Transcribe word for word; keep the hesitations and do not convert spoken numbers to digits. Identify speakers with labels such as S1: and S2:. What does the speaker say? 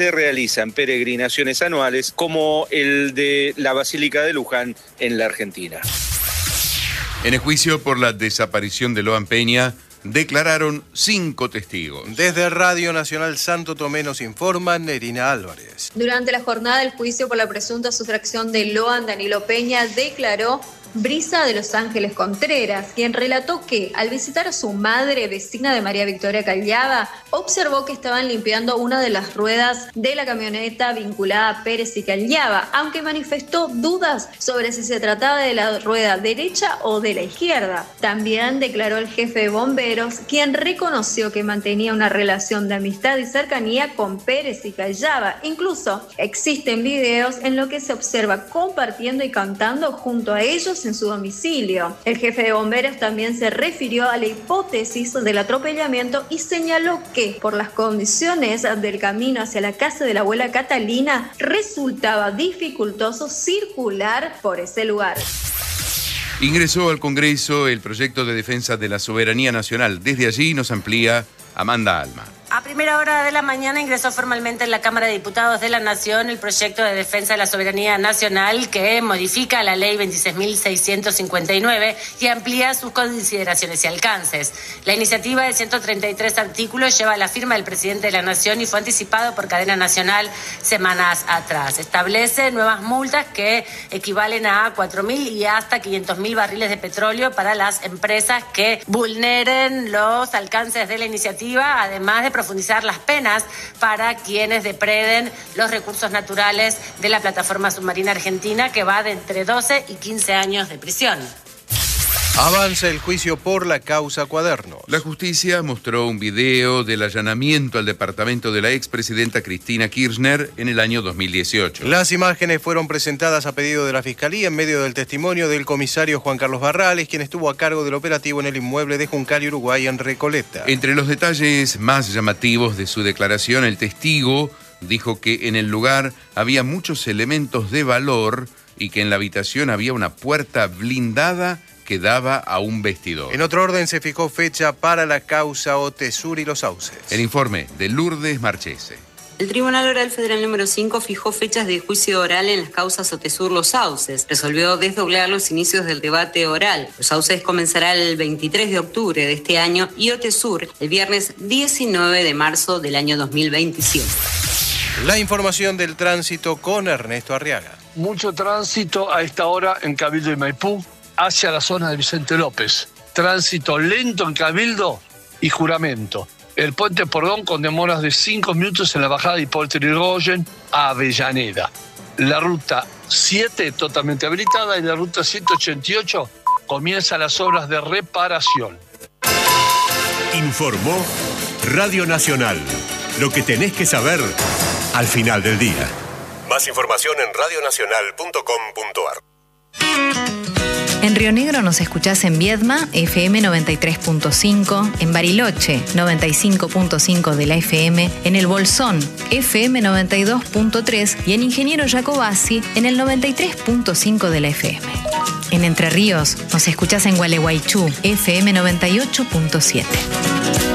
S1: Se realizan peregrinaciones anuales como el de la Basílica de Luján en la Argentina.
S2: En el juicio por la desaparición de Loan Peña, declararon cinco testigos.
S3: Desde Radio Nacional Santo Tomé nos informa Nerina Álvarez.
S4: Durante la jornada del juicio por la presunta sustracción de Loan, Danilo Peña declaró Brisa de Los Ángeles Contreras, quien relató que al visitar a su madre, vecina de María Victoria Callava, observó que estaban limpiando una de las ruedas de la camioneta vinculada a Pérez y Callava, aunque manifestó dudas sobre si se trataba de la rueda derecha o de la izquierda. También declaró el jefe de bomberos, quien reconoció que mantenía una relación de amistad y cercanía con Pérez y Callava. Incluso existen videos en los que se observa compartiendo y cantando junto a ellos en su domicilio. El jefe de bomberos también se refirió a la hipótesis del atropellamiento y señaló que por las condiciones del camino hacia la casa de la abuela Catalina resultaba dificultoso circular por ese lugar.
S2: Ingresó al Congreso el proyecto de defensa de la soberanía nacional. Desde allí nos amplía Amanda Alma.
S5: A primera hora de la mañana ingresó formalmente en la Cámara de Diputados de la Nación el proyecto de defensa de la soberanía nacional que modifica la ley veintiséis mil seiscientos cincuenta y nueve y amplía sus consideraciones y alcances. La iniciativa de ciento treinta y tres artículos lleva la firma del presidente de la Nación y fue anticipado por cadena nacional semanas atrás. Establece nuevas multas que equivalen a cuatro mil y hasta quinientos mil barriles de petróleo para las empresas que vulneren los alcances de la iniciativa, además de profundizar las penas para quienes depreden los recursos naturales de la plataforma submarina argentina, que va de entre doce y quince años de prisión.
S3: Avanza el juicio por la causa Cuadernos.
S2: La justicia mostró un video del allanamiento al departamento de la expresidenta Cristina Kirchner en el año dos mil dieciocho.
S3: Las imágenes fueron presentadas a pedido de la Fiscalía en medio del testimonio del comisario Juan Carlos Barrales, quien estuvo a cargo del operativo en el inmueble de Juncal y Uruguay en Recoleta.
S2: Entre los detalles más llamativos de su declaración, el testigo dijo que en el lugar había muchos elementos de valor y que en la habitación había una puerta blindada que daba a un vestidor.
S3: En otro orden se fijó fecha para la causa Otesur y Los Sauces.
S2: El informe de Lourdes Marchese.
S6: El Tribunal Oral Federal número cinco fijó fechas de juicio oral en las causas Otesur Los Sauces. Resolvió desdoblar los inicios del debate oral. Los Sauces comenzará el veintitrés de octubre de este año y Otesur el viernes diecinueve de marzo del año dos mil veintisiete.
S3: La información del tránsito con Ernesto Arriaga.
S7: Mucho tránsito a esta hora en Cabildo y Maipú hacia la zona de Vicente López. Tránsito lento en Cabildo y Juramento. El puente Pordón con demoras de cinco minutos en la bajada de Hipólito Yrigoyen a Avellaneda. La ruta siete totalmente habilitada y la ruta ciento ochenta y ocho comienzan las obras de reparación.
S8: Informó Radio Nacional. Lo que tenés que saber al final del día. Más información en radio nacional punto com punto a r.
S9: En Río Negro nos escuchás en Viedma, F M noventa y tres punto cinco, en Bariloche, noventa y cinco punto cinco de la F M, en El Bolsón, F M noventa y dos punto tres y en Ingeniero Jacobasi, en el noventa y tres punto cinco de la F M. En Entre Ríos nos escuchás en Gualeguaychú, F M noventa y ocho punto siete.